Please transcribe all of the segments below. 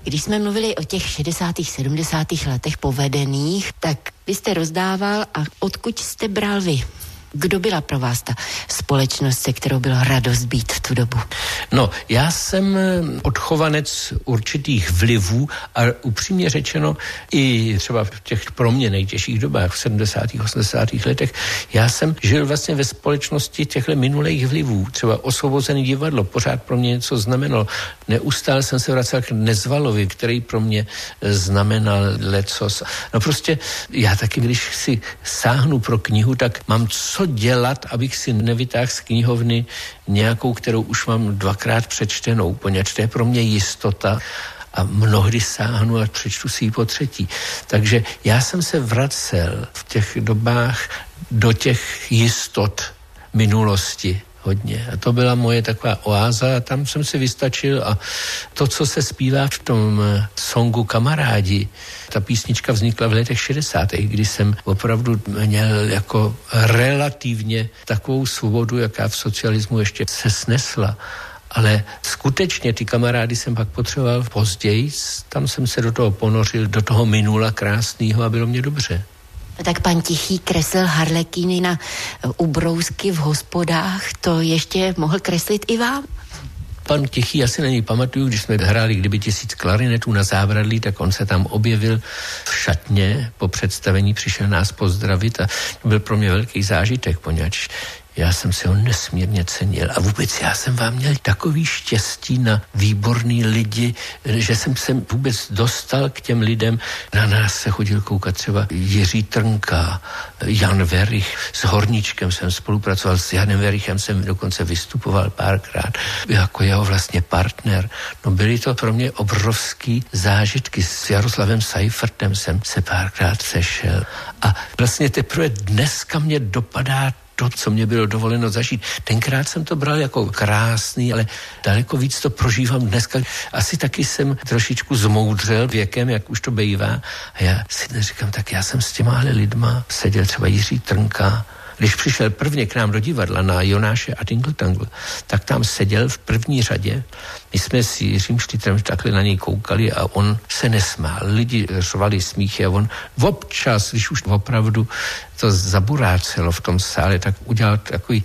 Když jsme mluvili o těch 60. 70. letech povedených, tak vy jste rozdával a odkud jste bral vy? Kdo byla pro vás ta společnost, se kterou bylo radost být v tu dobu? No, já jsem odchovanec určitých vlivů a upřímně řečeno i třeba v těch pro mě nejtěžších dobách v 70. 80. letech, já jsem žil vlastně ve společnosti těchto minulých vlivů. Třeba Osvobozený divadlo pořád pro mě něco znamenalo. Neustále jsem se vracel k Nezvalovi, který pro mě znamenal lecos. No prostě já taky, když si sáhnu pro knihu, tak mám co dělat, abych si nevytáhl z knihovny nějakou, kterou už mám dvakrát přečtenou, poněvadž to je pro mě jistota a mnohdy sáhnu a přečtu si ji po třetí. Takže já jsem se vracel v těch dobách do těch jistot minulosti hodně. A to byla moje taková oáza a tam jsem si vystačil a to, co se zpívá v tom songu Kamarádi, ta písnička vznikla v letech 60., kdy jsem opravdu měl jako relativně takovou svobodu, jaká v socialismu ještě se snesla. Ale skutečně ty Kamarády jsem pak potřeboval později, tam jsem se do toho ponořil, do toho minula krásného a bylo mě dobře. Tak pan Tichý kreslil harlekíny na ubrousky v hospodách, to ještě mohl kreslit i vám? Pan Tichý, já si na něj pamatuju, když jsme hráli Kdyby 1000 klarinetů na Zábradlí, tak on se tam objevil v šatně, po představení přišel nás pozdravit a to byl pro mě velký zážitek, poněvadž já jsem si ho nesmírně cenil a vůbec já jsem vám měl takový štěstí na výborný lidi, že jsem se vůbec dostal k těm lidem. Na nás se chodil koukat třeba Jiří Trnka, Jan Werich, s Horníčkem jsem spolupracoval, s Janem Werichem jsem dokonce vystupoval párkrát jako jeho vlastně partner. No byly to pro mě obrovský zážitky. S Jaroslavem Seifertem jsem se párkrát sešel a vlastně teprve dneska mě dopadá to, co mě bylo dovoleno zažít. Tenkrát jsem to bral jako krásný, ale daleko víc to prožívám dneska. Asi taky jsem trošičku zmoudřel věkem, jak už to bývá. A já si říkám, tak já jsem s těma lidma seděl, třeba Jiří Trnka. Když přišel prvně k nám do divadla na Jonáše a Tingle Tangle, tak tam seděl v první řadě. My jsme s Jiřím Štytrem takhle na něj koukali a on se nesmál. Lidi řvali smíchy a on občas, když už opravdu to zaburácelo v tom sále, tak udělal takový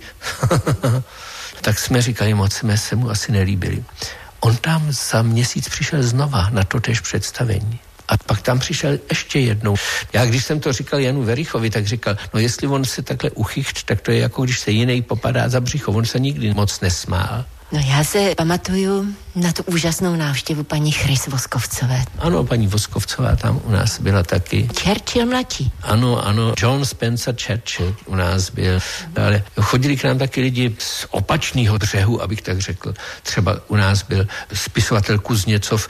tak jsme říkali, moc jsme se mu asi nelíbili. On tam za měsíc přišel znova na totéž představení. A pak tam přišel ještě jednou. Já když jsem to říkal Janu Werichovi, tak říkal, no jestli on se takhle uchycht, tak to je jako když se jiný popadá za břicho. On se nikdy moc nesmál. No já se pamatuju na tu úžasnou návštěvu paní Chrys Voskovcové. Ano, paní Voskovcová tam u nás byla taky. Churchill mladší. Ano, John Spencer Churchill u nás byl. Ale chodili k nám taky lidi z opačného břehu, abych tak řekl. Třeba u nás byl spisovatel Kuzněcov,